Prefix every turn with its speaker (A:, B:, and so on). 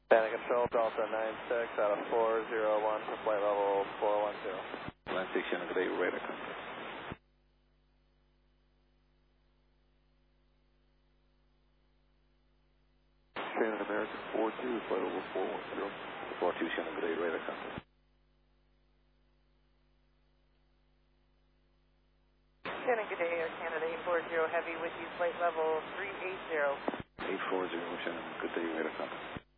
A: Santa Control, Delta 96 out of 401 for flight level 410.
B: Line 6, Shannon, good day, radar contact.
C: Shannon American 42, flight level 410.
B: 42, Shannon, good day, radar contact.
D: Shannon, good day, Air Canada 840 Heavy with you, flight level 380.
B: 840, Shannon, good day, radar contact.